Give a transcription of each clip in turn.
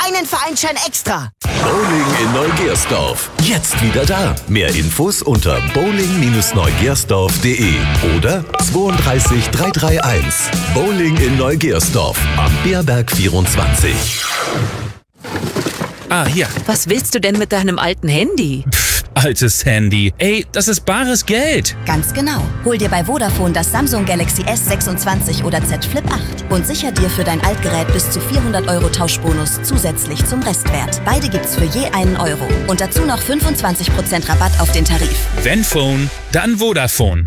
einen Vereinsschein extra. Bowling in Neugersdorf. Jetzt wieder da. Mehr Infos unter bowling-neugersdorf.de oder 32 331. Bowling in Neugersdorf am Beerberg 24. Hier. Was willst du denn mit deinem alten Handy? Altes Handy. Ey, das ist bares Geld. Ganz genau. Hol dir bei Vodafone das Samsung Galaxy S26 oder Z Flip 8 und sicher dir für dein Altgerät bis zu 400 € Tauschbonus zusätzlich zum Restwert. Beide gibt's für je €1 und dazu noch 25% Rabatt auf den Tarif. Wenn Phone, dann Vodafone.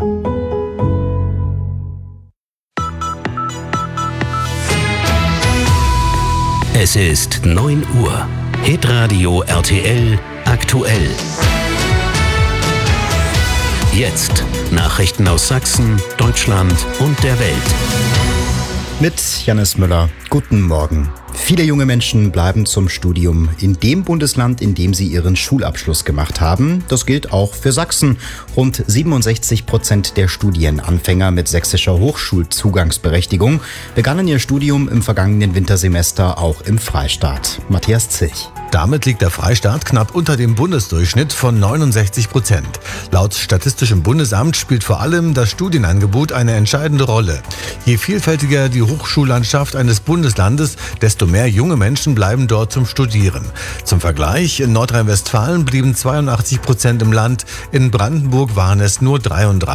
Es ist 9 Uhr. Hitradio RTL aktuell. Jetzt Nachrichten aus Sachsen, Deutschland und der Welt. Mit Jannis Müller. Guten Morgen. Viele junge Menschen bleiben zum Studium in dem Bundesland, in dem sie ihren Schulabschluss gemacht haben. Das gilt auch für Sachsen. Rund 67% der Studienanfänger mit sächsischer Hochschulzugangsberechtigung begannen ihr Studium im vergangenen Wintersemester auch im Freistaat. Matthias Zilch. Damit liegt der Freistaat knapp unter dem Bundesdurchschnitt von 69%. Laut Statistischem Bundesamt spielt vor allem das Studienangebot eine entscheidende Rolle. Je vielfältiger die Hochschullandschaft eines Bundeslandes, desto mehr junge Menschen bleiben dort zum Studieren. Zum Vergleich, in Nordrhein-Westfalen blieben 82% im Land, in Brandenburg waren es nur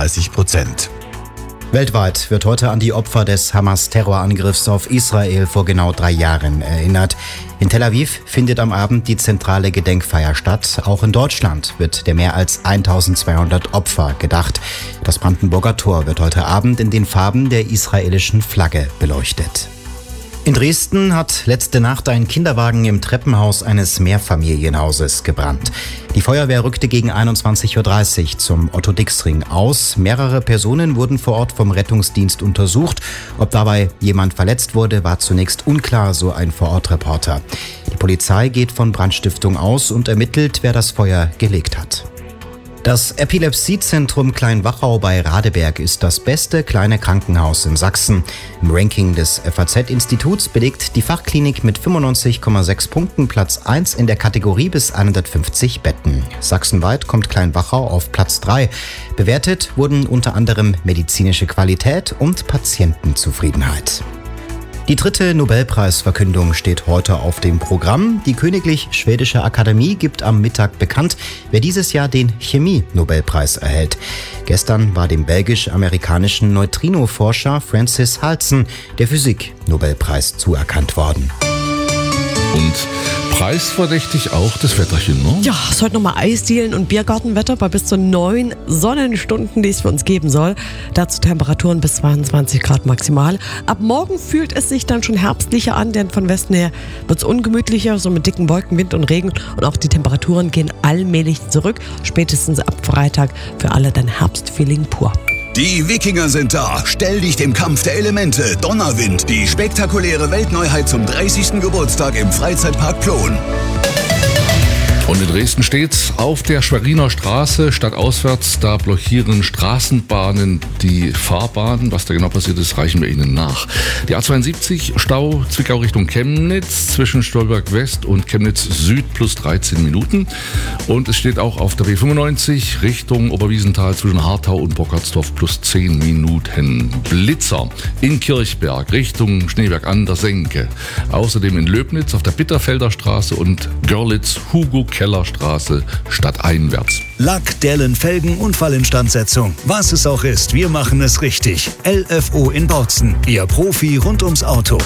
33%. Weltweit wird heute an die Opfer des Hamas-Terrorangriffs auf Israel vor genau 3 Jahren erinnert. In Tel Aviv findet am Abend die zentrale Gedenkfeier statt. Auch in Deutschland wird der mehr als 1200 Opfer gedacht. Das Brandenburger Tor wird heute Abend in den Farben der israelischen Flagge beleuchtet. In Dresden hat letzte Nacht ein Kinderwagen im Treppenhaus eines Mehrfamilienhauses gebrannt. Die Feuerwehr rückte gegen 21.30 Uhr zum Otto-Dix-Ring aus. Mehrere Personen wurden vor Ort vom Rettungsdienst untersucht. Ob dabei jemand verletzt wurde, war zunächst unklar, so ein Vorortreporter. Die Polizei geht von Brandstiftung aus und ermittelt, wer das Feuer gelegt hat. Das Epilepsiezentrum Kleinwachau bei Radeberg ist das beste kleine Krankenhaus in Sachsen. Im Ranking des FAZ-Instituts belegt die Fachklinik mit 95,6 Punkten Platz 1 in der Kategorie bis 150 Betten. Sachsenweit kommt Kleinwachau auf Platz 3. Bewertet wurden unter anderem medizinische Qualität und Patientenzufriedenheit. Die 3. Nobelpreisverkündung steht heute auf dem Programm. Die Königlich Schwedische Akademie gibt am Mittag bekannt, wer dieses Jahr den Chemie-Nobelpreis erhält. Gestern war dem belgisch-amerikanischen Neutrino-Forscher Francis Halsen der Physik-Nobelpreis zuerkannt worden. Und preisverdächtig auch das Wetterchen, ne? Ja, es ist heute nochmal Eisdielen und Biergartenwetter bei bis zu 9 Sonnenstunden, die es für uns geben soll. Dazu Temperaturen bis 22 Grad maximal. Ab morgen fühlt es sich dann schon herbstlicher an, denn von Westen her wird es ungemütlicher, so mit dicken Wolken, Wind und Regen. Und auch die Temperaturen gehen allmählich zurück. Spätestens ab Freitag für alle dann Herbstfeeling pur. Die Wikinger sind da. Stell dich dem Kampf der Elemente. Donnerwind, die spektakuläre Weltneuheit zum 30. Geburtstag im Freizeitpark Plon. Und in Dresden steht's auf der Schweriner Straße stadtauswärts. Da blockieren Straßenbahnen die Fahrbahn. Was da genau passiert ist, reichen wir Ihnen nach. Die A72 Stau Zwickau Richtung Chemnitz zwischen Stolberg West und Chemnitz Süd plus 13 Minuten. Und es steht auch auf der B95 Richtung Oberwiesenthal zwischen Hartau und Bockartsdorf plus 10 Minuten. Blitzer in Kirchberg Richtung Schneeberg an der Senke. Außerdem in Löbnitz auf der Bitterfelder Straße und Görlitz Hugo Kellerstraße stadteinwärts. Lack, Dellen, Felgen, Unfallinstandsetzung. Was es auch ist, wir machen es richtig. LFO in Bautzen, Ihr Profi rund ums Auto.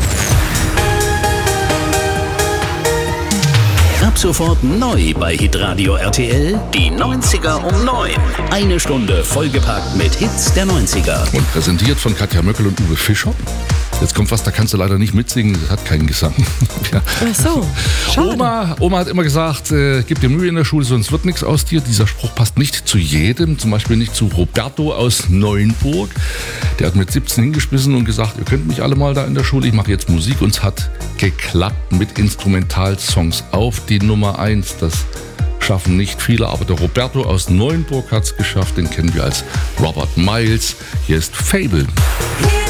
Ab sofort neu bei Hitradio RTL, die 90er um 9. Eine Stunde vollgepackt mit Hits der 90er. Und präsentiert von Katja Möckel und Uwe Fischer. Jetzt kommt was, da kannst du leider nicht mitsingen, das hat keinen Gesang. Ja. Ach so, schade. Oma hat immer gesagt, gib dir Mühe in der Schule, sonst wird nichts aus dir. Dieser Spruch passt nicht zu jedem, zum Beispiel nicht zu Roberto aus Neuenburg. Der hat mit 17 hingeschmissen und gesagt, ihr könnt mich alle mal da in der Schule, ich mache jetzt Musik. Und es hat geklappt mit Instrumentalsongs auf die Nummer 1. Das schaffen nicht viele, aber der Roberto aus Neuenburg hat es geschafft. Den kennen wir als Robert Miles. Hier ist Fable.